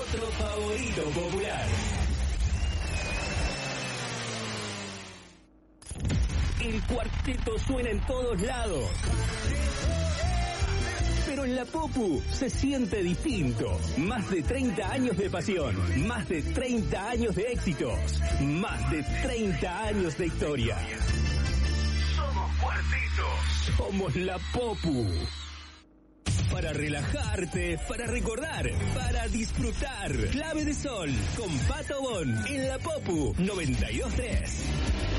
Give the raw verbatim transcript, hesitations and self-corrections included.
otro favorito popular. El cuarteto suena en todos lados. Pero en la Popu se siente distinto. Más de treinta años de pasión, más de treinta años de éxitos, más de treinta años de historia. Somos cuartetos. Somos la Popu. Para relajarte, para recordar, para disfrutar. Clave de Sol con Pato Bon en la Popu noventa y dos punto tres.